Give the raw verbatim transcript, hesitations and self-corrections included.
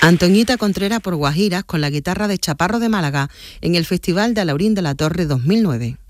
Antoñita Contreras por Guajiras con la guitarra de Chaparro de Málaga en el Festival de Alaurín de la Torre dos mil nueve.